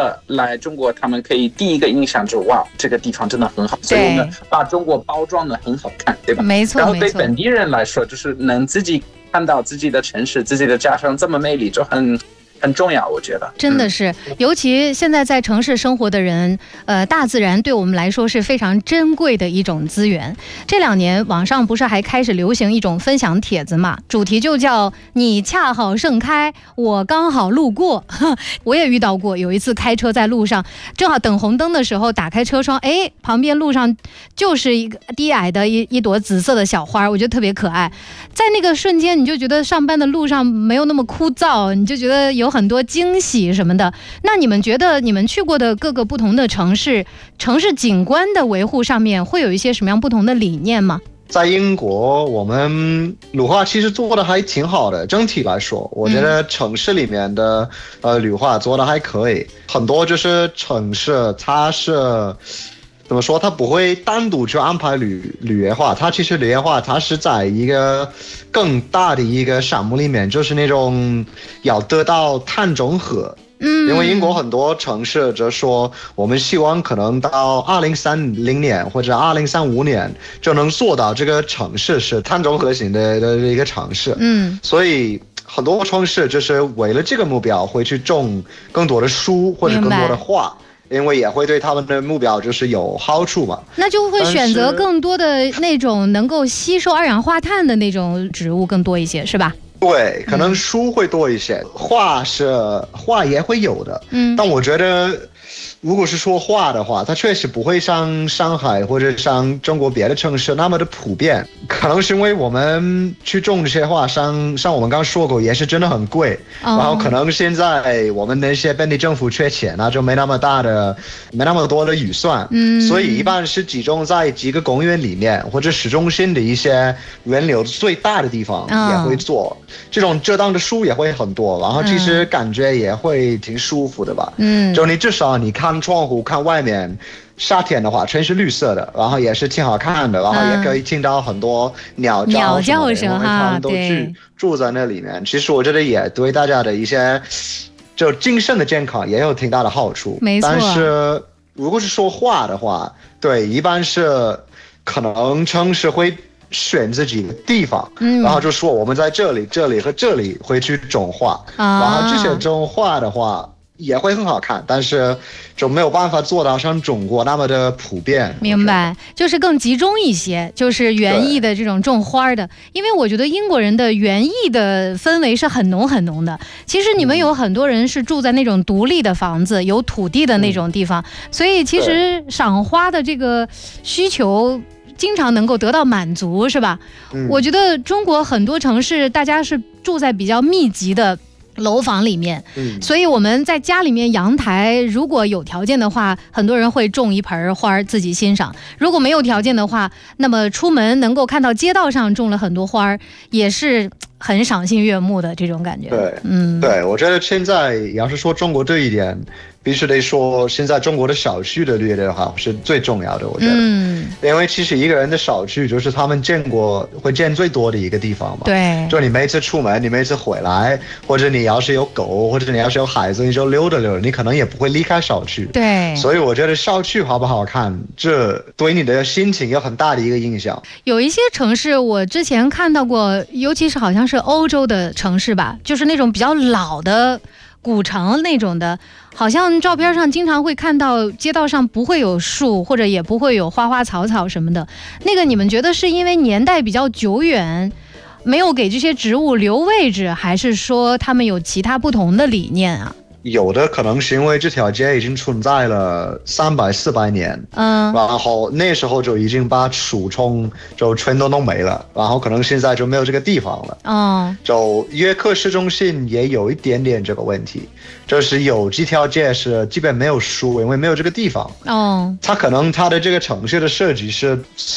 的来中国，他们可以第一个印象就是哇，这个地方真的很好，所以我们把中国包装的很好看，对吧？ 没错。 然后对本地人来说，就是能自己看到自己的城市、自己的家乡这么美丽，就很重要，我觉得真的是，尤其现在在城市生活的人，大自然对我们来说是非常珍贵的一种资源。这2年网上不是还开始流行一种分享帖子嘛，主题就叫你恰好盛开，我刚好路过。我也遇到过，有一次开车在路上，正好等红灯的时候，打开车窗，哎，旁边路上就是一个低矮的一朵紫色的小花，我觉得特别可爱。在那个瞬间，你就觉得上班的路上没有那么枯燥，你就觉得有很多惊喜什么的。那你们觉得你们去过的各个不同的城市景观的维护上面会有一些什么样不同的理念吗？ 在英国，我们绿化其实做的还挺好的。整体来说，我觉得城市里面的绿化做的还可以。很多就是城市，它是怎么说？它不会单独去安排绿业化，它其实绿业化它是在一个更大的一个项目里面，就是那种要得到碳中和。因为英国很多城市就说我们希望可能到2030年或者2035年就能做到这个城市是碳中和型的一个城市。所以很多城市就是为了这个目标会去种更多的树或者更多的花，因为也会对他们的目标就是有好处嘛。 那就会选择更多的那种能够吸收2氧化碳的那种植物更多一些，是吧？ 对，可能树会多一些，花也会有的。但我觉得如果是说花的话，它确实不会像上海或者像中国别的城市那么的普遍。可能是因为我们去种这些花，像我们刚说过，也是真的很贵。然后可能现在我们那些本地政府缺钱，那就没那么多的预算。所以一般是集中在几个公园里面，或者市中心的一些人流最大的地方也会做。这种遮挡的树也会很多，然后其实感觉也会挺舒服的吧。就你至少你看窗户看外面，夏天的话全是绿色的，然后也是挺好看的，然后也可以听到很多鸟叫声哈。他们都去住在那里面，其实我觉得也对大家的一些就精神的健康也有挺大的好处。 没错。 但是如果是说花的话，对，一般是可能城市会选自己的地方，然后就说我们在这里和这里会去种花，然后这些种花的话也会很好看，但是就没有办法做到像中国那么的普遍。 明白，就是更集中一些，就是园艺的这种种花的。因为我觉得英国人的园艺的氛围是很浓很浓的。其实你们有很多人是住在那种独立的房子，有土地的那种地方，所以其实赏花的这个需求经常能够得到满足，是吧？我觉得中国很多城市大家是住在比较密集的楼房里面，所以我们在家里面阳台如果有条件的话，很多人会种一盆花自己欣赏。如果没有条件的话，那么出门能够看到街道上种了很多花，也是很赏心悦目的这种感觉。 对，我觉得现在要是说中国这一点，必须得说现在中国的小区的绿的话是最重要的，我觉得。因为其实一个人的小区就是他们会见最多的一个地方嘛。 对。 就你每次出门，你每次回来，或者你要是有狗，或者你要是有孩子，你就溜达溜达，你可能也不会离开小区。 对。 所以我觉得小区好不好看，这对你的心情有很大的一个影响。 有一些城市我之前看到过，尤其是好像是欧洲的城市吧，就是那种比较老的古城那种的，好像照片上经常会看到街道上不会有树，或者也不会有花花草草什么的。那个你们觉得是因为年代比较久远，没有给这些植物留位置，还是说他们有其他不同的理念啊？ 有的可能是因为这条街已经存在了300-400年，然后那时候就已经把树丛就全都弄没了，然后可能现在就没有这个地方了。就约克市中心也有一点点这个问题，就是有几条街是基本没有树，因为没有这个地方。它可能它的这个城市的设计是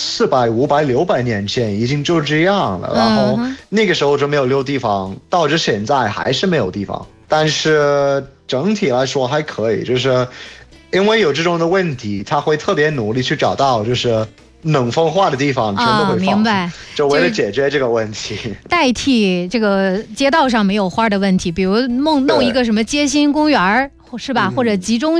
400、500、600年前已经就这样了，然后那个时候就没有留地方，到这现在还是没有地方。但是整体来说还可以，就是因为有这种的问题，他会特别努力去找到就是能风化的地方全都会放， 明白， 就为了解决这个问题， 代替这个街道上没有花的问题，比如弄一个什么街心公园是吧，或者集中